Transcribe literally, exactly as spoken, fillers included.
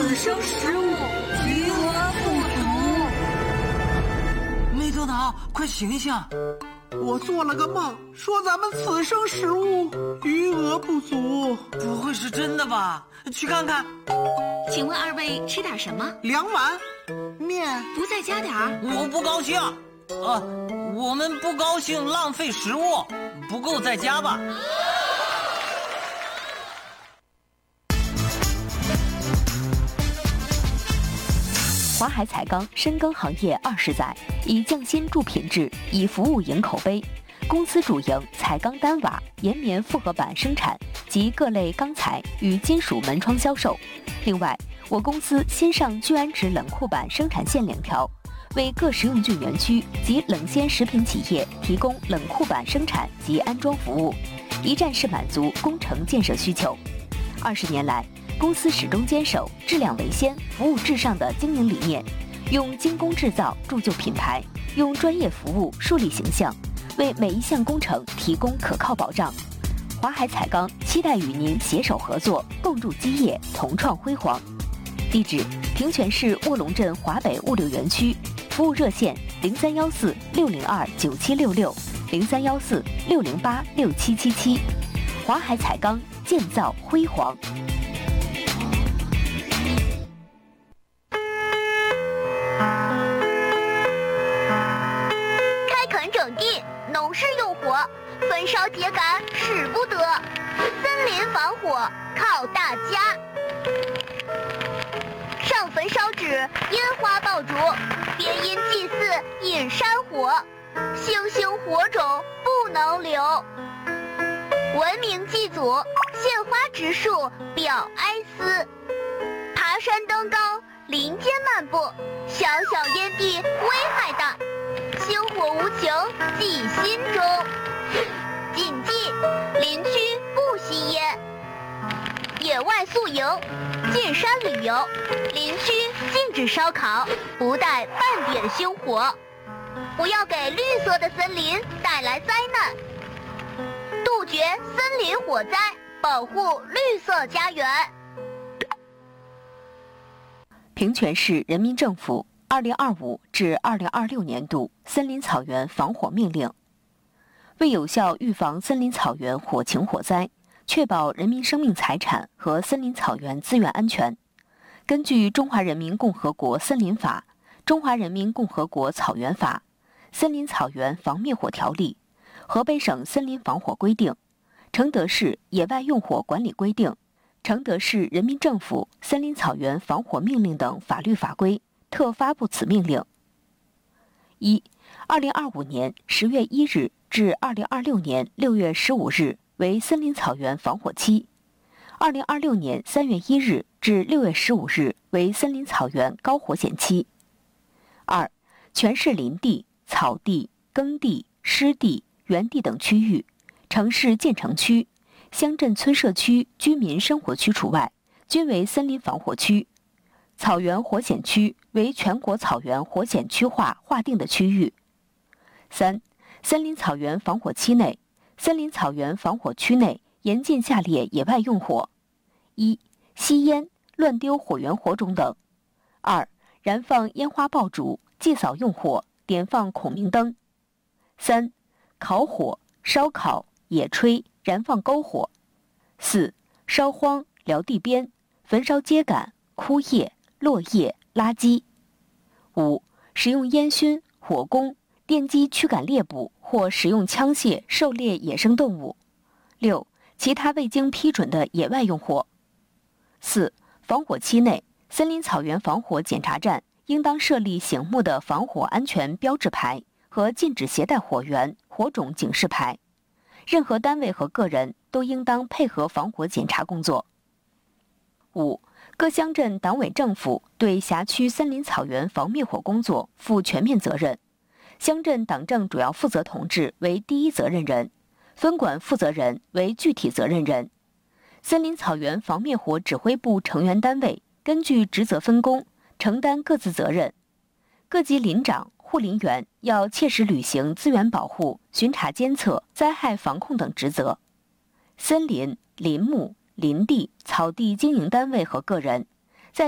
此生食物余额不足。 没头脑，快醒醒！ 我做了个梦，说咱们此生食物余额不足。 不会是真的吧？去看看。 请问二位吃点什么？ 两碗面。 不再加点儿？ 我不高兴。呃，我们不高兴浪费食物，不够再加吧。 华海彩钢深耕行业二十载，以匠心铸品质，以服务赢口碑。公司主营彩钢单瓦、岩棉复合板生产及各类钢材与金属门窗销售。另外，我公司新上聚氨酯冷库板生产线两条，为各食用菌园区及冷鲜食品企业提供冷库板生产及安装服务，一站式满足工程建设需求。二十年来，公司始终坚守质量为先、服务至上的经营理念，用精工制造铸就品牌，用专业服务树立形象，为每一项工程提供可靠保障。华海彩钢期待与您携手合作，共筑基业，同创辉煌。地址：平泉市卧龙镇华北物流园区，服务热线零三幺四六零二九七六六零三幺四六零八六七七七。华海彩钢，建造辉煌。 整地，农事用火，焚烧秸秆使不得，森林防火靠大家。上焚烧纸，烟花爆竹，别因祭祀引山火，星星火种不能留。文明祭祖，献花植树表哀思。爬山登高，林间漫步，小小烟蒂危害大。星火无情记心中，谨记林区不吸烟。野外宿营，进山旅游，林区禁止烧烤，不带半点星火，不要给绿色的森林带来灾难，杜绝森林火灾，保护绿色家园。 平泉市人民政府二零二五至二零二六年度森林草原防火命令，为有效预防森林草原火情火灾，确保人民生命财产和森林草原资源安全，根据《中华人民共和国森林法》《中华人民共和国草原法》《森林草原防灭火条例》《河北省森林防火规定》《承德市野外用火管理规定》《承德市人民政府森林草原防火命令》等法律法规，特发布此命令。一、二零二五年十月一日至二零二六年六月十五日为森林草原防火期，二零二六年三月一日至六月十五日为森林草原高火险期。二、全市林地、草地、耕地、湿地、园地等区域，城市建成区、乡镇村社区居民生活区除外，均为森林防火区。草原火险区为全国草原火险区划划定的区域。三、森林草原防火期内，森林草原防火区内严禁下列野外用火：一、吸烟、乱丢火源火种等；二、燃放烟花爆竹、祭扫用火、点放孔明灯；三、烤火、烧烤、野炊、燃放篝火；四、烧荒、燎地边、焚烧秸秆、枯叶、落叶、垃圾；五、使用烟熏、火攻、电击驱赶猎捕或使用枪械狩猎野生动物；六、其他未经批准的野外用火。四、防火期内，森林草原防火检查站应当设立醒目的防火安全标志牌和禁止携带火源、火种警示牌。任何单位和个人都应当配合防火检查工作。五、各乡镇党委政府对辖区森林草原防灭火工作负全面责任，乡镇党政主要负责同志为第一责任人，分管负责人为具体责任人。森林草原防灭火指挥部成员单位根据职责分工，承担各自责任。各级林长、护林员要切实履行资源保护、巡查监测、灾害防控等职责。森林、林木、林地、草地经营单位和个人